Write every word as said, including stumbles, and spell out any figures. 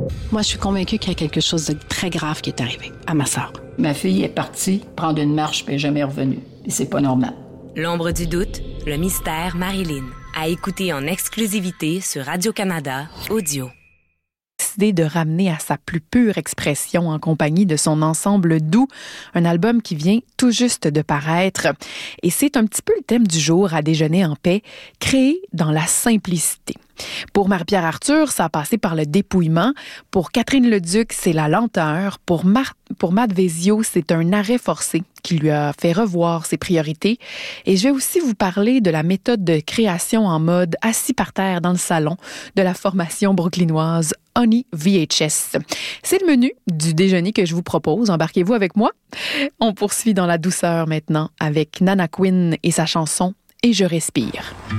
Moi, je suis convaincue qu'il y a quelque chose de très grave qui est arrivé à ma sœur. Ma fille est partie prendre une marche puis elle n'est jamais revenue. Et c'est pas normal. L'ombre du doute, le mystère Marilyn. À écouter en exclusivité sur Radio-Canada Audio. Décidé de ramener à sa plus pure expression en compagnie de son ensemble doux, un album qui vient tout juste de paraître. Et c'est un petit peu le thème du jour à Déjeuner en paix, créé dans la simplicité. Pour Marie-Pierre Arthur, ça a passé par le dépouillement. Pour Catherine Leduc, c'est la lenteur. Pour, Mar- pour Matt Vezio, c'est un arrêt forcé qui lui a fait revoir ses priorités. Et je vais aussi vous parler de la méthode de création en mode assis par terre dans le salon de la formation brooklynoise Honey V H S. C'est le menu du déjeuner que je vous propose. Embarquez-vous avec moi. On poursuit dans la douceur maintenant avec Nana Quinn et sa chanson « Et je respire ».